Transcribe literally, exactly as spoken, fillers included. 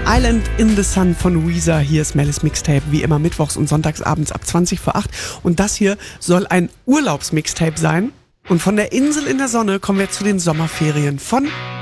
Island in the Sun von Weezer. Hier ist Mellis Mixtape, wie immer mittwochs und sonntags abends ab zwanzig vor acht. Und das hier soll ein Urlaubsmixtape sein. Und von der Insel in der Sonne kommen wir zu den Sommerferien von